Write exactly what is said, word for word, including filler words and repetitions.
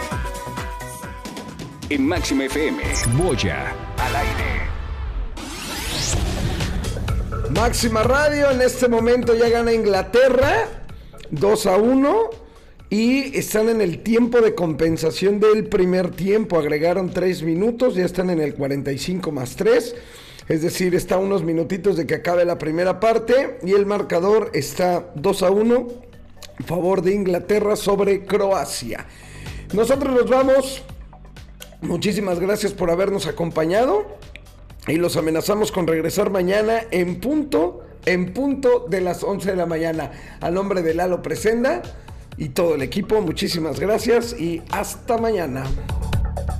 En Máxima F M, Boya al aire. Máxima Radio, en este momento ya gana Inglaterra dos a uno y están en el tiempo de compensación del primer tiempo. Agregaron tres minutos, ya están en el cuarenta y cinco más tres. Es decir, está a unos minutitos de que acabe la primera parte y el marcador está dos a uno a favor de Inglaterra sobre Croacia. Nosotros nos vamos. Muchísimas gracias por habernos acompañado y los amenazamos con regresar mañana en punto, en punto de las once de la mañana. A nombre de Lalo Presenda y todo el equipo, muchísimas gracias y hasta mañana.